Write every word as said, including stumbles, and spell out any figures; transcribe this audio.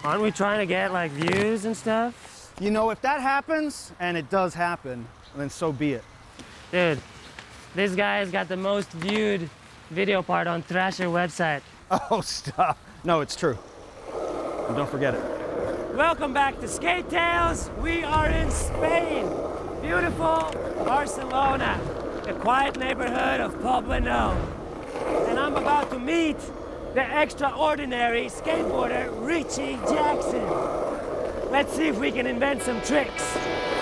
Aren't we trying to get like views and stuff? You know, if that happens, and it does happen, then so be it. Dude, this guy's got the most viewed video part on Thrasher website. Oh, stop. No, it's true. And don't forget it. Welcome back to Skate Tales. We are in Spain. Beautiful Barcelona, the quiet neighborhood of Poblenou. And I'm about to meet the extraordinary skateboarder Richie Jackson. Let's see if we can invent some tricks.